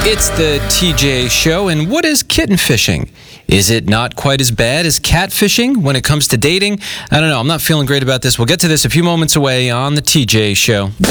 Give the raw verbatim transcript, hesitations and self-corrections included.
It's the T J Show, and what is kitten fishing? Is it not quite as bad as catfishing when it comes to dating? I don't know. I'm not feeling great about this. We'll get to this a few moments away on the T J Show.